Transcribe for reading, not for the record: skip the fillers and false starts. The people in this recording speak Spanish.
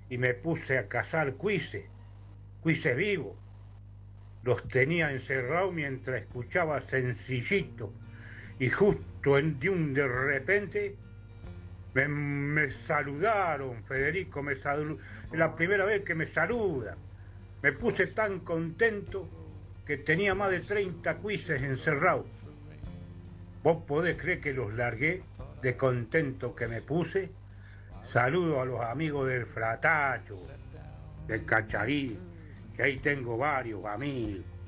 y me puse a cazar cuises vivos. Los tenía encerrados mientras escuchaba Sencillito, y justo de repente me saludaron, Federico, es la primera vez que me saludan. Me puse tan contento que tenía más de 30 cuises encerrados. Vos podés creer que los largué de contento que me puse. Saludo a los amigos del Fratacho, del Cacharí, que ahí tengo varios amigos.